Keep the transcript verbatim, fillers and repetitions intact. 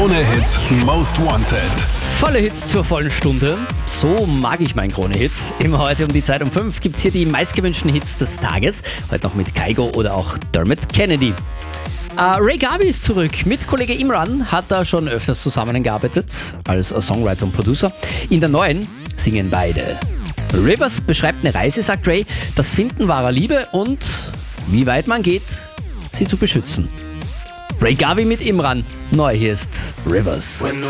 Krone-Hit Most Wanted. Volle Hits zur vollen Stunde. So mag ich meinen Krone-Hit. Immer heute um die Zeit um fünf gibt es hier die meistgewünschten Hits des Tages. Heute noch mit Kygo oder auch Dermot Kennedy. Uh, Ray Garvey ist zurück. Mit Kollege Imran hat er schon öfters zusammengearbeitet als Songwriter und Producer. In der neuen singen beide. Rivers beschreibt eine Reise, sagt Ray, das Finden wahrer Liebe und wie weit man geht, sie zu beschützen. Ray Garvey mit Imran. Neu, hier ist Rivers. When